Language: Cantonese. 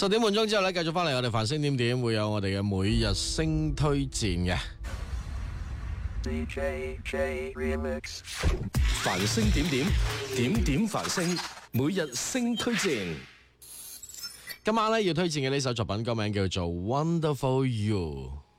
10點半鐘之後咧，繼續翻嚟我哋繁星點點，會有我哋嘅每日星推薦嘅。 繁星點點，點點繁星，每日星推薦。 今晚咧要推薦嘅呢首作品歌名叫做《Wonderful You》。